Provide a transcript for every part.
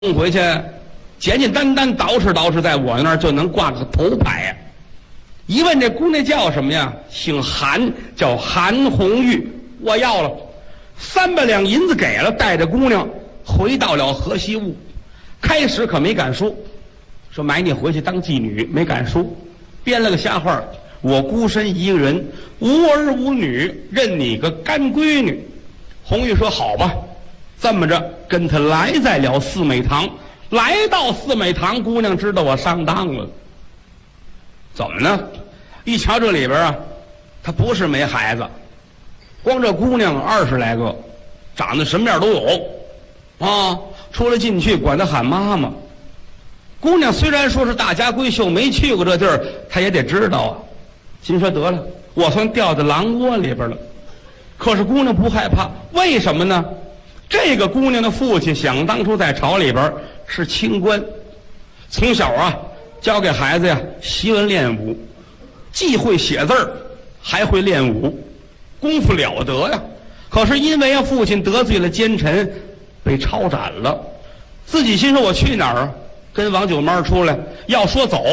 回去，简简单单捯饬捯饬，在我那儿就能挂个头牌。一问这姑娘叫什么呀？姓韩，叫韩红玉。我要了300两银子给了，带着姑娘回到了河西坞。开始可没敢说，说买你回去当妓女，没敢说，编了个瞎话。我孤身一个人，无儿无女，认你个干闺女。红玉说好吧，这么着跟他来在了四美堂。来到四美堂，姑娘知道我上当了。怎么呢？一瞧这里边啊，她不是没孩子，光这姑娘20来个，长得什么样都有啊，出来进去管她喊妈妈。姑娘虽然说是大家闺秀，没去过这地儿，她也得知道啊。心说得了，我算掉在狼窝里边了。可是姑娘不害怕，为什么呢？这个姑娘的父亲想当初在朝里边是清官，从小啊教给孩子呀习文练武，既会写字儿，还会练武，功夫了得呀。可是因为父亲得罪了奸臣，被抄斩了，自己心说我去哪儿啊？跟王九妈出来，要说走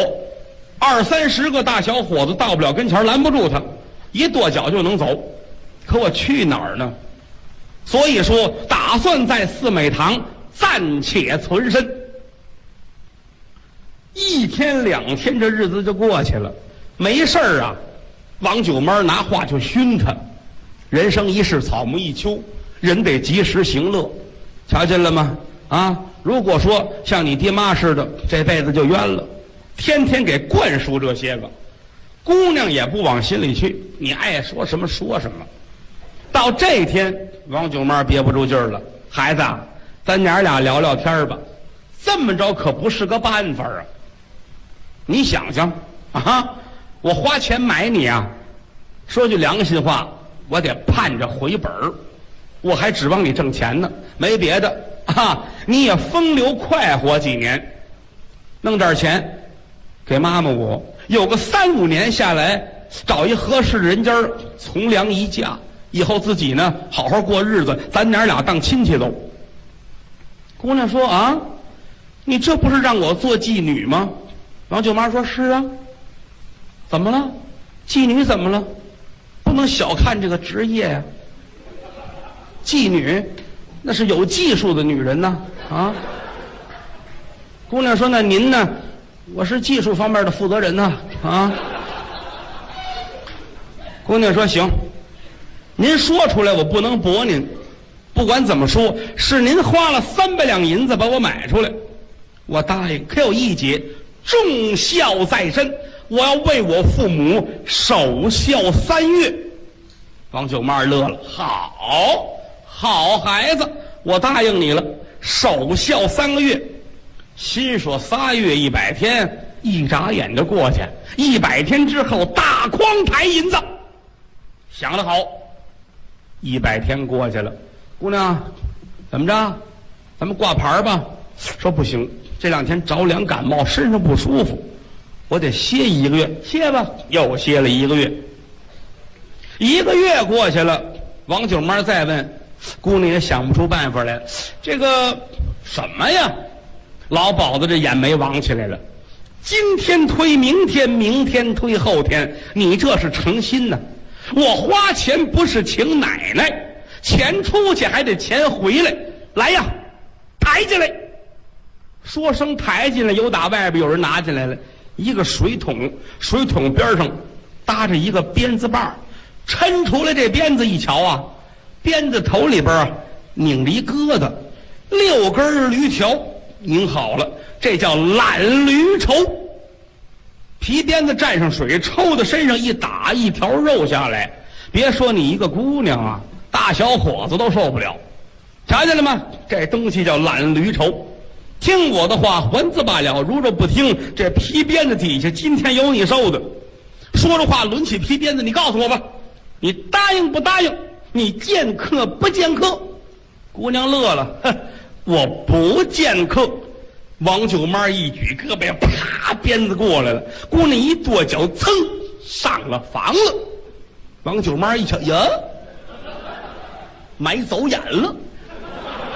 ，20-30个大小伙子到不了跟前，拦不住他，一跺脚就能走。可我去哪儿呢？所以说打算在四美堂暂且存身。1天2天这日子就过去了，没事儿啊，王九妈拿话就熏他，人生一世草木一秋，人得及时行乐，瞧见了吗？啊，如果说像你爹妈似的，这辈子就冤了，天天给灌输这些个，姑娘也不往心里去，你爱说什么说什么。到这天，王九妈憋不住劲儿了，孩子啊，咱娘俩聊聊天吧。这么着可不是个办法啊！你想想啊，我花钱买你啊，说句良心话，我得盼着回本儿，我还指望你挣钱呢，没别的啊，你也风流快活几年，弄点钱给妈妈我，有个3-5年下来，找一合适的人家从良一嫁。以后自己呢好好过日子，咱娘俩当亲戚走。姑娘说啊，你这不是让我做妓女吗？王九妈说是啊。怎么了？妓女怎么了？不能小看这个职业呀。妓女那是有技术的女人呢啊。姑娘说那您呢？我是技术方面的负责人呢啊。姑娘说行，您说出来我不能驳您，不管怎么说，是您花了300两银子把我买出来，我答应。可有一节，重孝在身，我要为我父母守孝3月。王九妈乐了，好孩子，我答应你了，守孝3个月。心说3月100天，一眨眼就过去，100天之后大筐抬银子。想得好。100天过去了，姑娘，怎么着？咱们挂牌吧。说不行，这2天着凉感冒，身上不舒服，我得歇1个月。歇吧，又歇了1个月。1个月过去了，王九妈再问，姑娘也想不出办法来。这个什么呀？老鸨子这眼眉往起来了。今天推明天，明天推后天，你这是诚心呢？我花钱不是请奶奶，钱出去还得钱回来。来呀，抬进来。说声抬进来，有打外边有人拿进来了一个水桶，水桶边上搭着一个鞭子把，抻出来这鞭子一瞧啊，鞭子头里边啊拧着一疙瘩，6根驴条拧好了，这叫懒驴绸。皮鞭子蘸上水，抽到身上一打，一条肉下来，别说你一个姑娘啊，大小伙子都受不了。瞧见了吗？这东西叫懒驴绸。听我的话，还字罢了。如若不听，这皮鞭子底下今天有你受的。说着话，抡起皮鞭子，你告诉我吧，你答应不答应？你见客不见客？姑娘乐了，哼，我不见客。王九妈一举胳膊，啪，鞭子过来了。姑娘一跺脚，噌，上了房了。王九妈一瞧，呀，买走眼了。